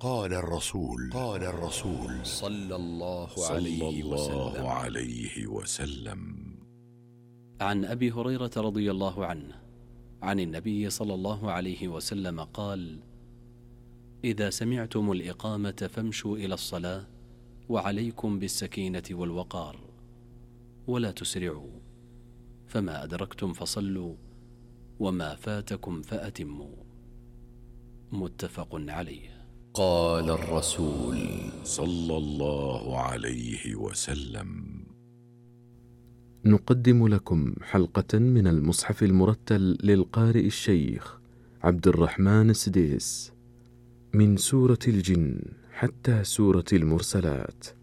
قال الرسول صلى الله عليه وسلم. عن أبي هريرة رضي الله عنه عن النبي صلى الله عليه وسلم قال: إذا سمعتم الإقامة فامشوا إلى الصلاة وعليكم بالسكينة والوقار ولا تسرعوا، فما أدركتم فصلوا وما فاتكم فأتموا. متفق عليه. قال الرسول صلى الله عليه وسلم. نقدم لكم حلقة من المصحف المرتل للقارئ الشيخ عبد الرحمن السديس، من سورة الجن حتى سورة المرسلات.